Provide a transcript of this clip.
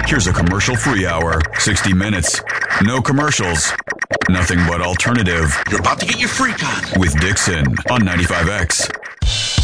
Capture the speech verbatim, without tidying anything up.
Here's a commercial-free hour. sixty minutes. No commercials. Nothing but alternative. You're about to get your freak on. With Dixon on ninety-five X.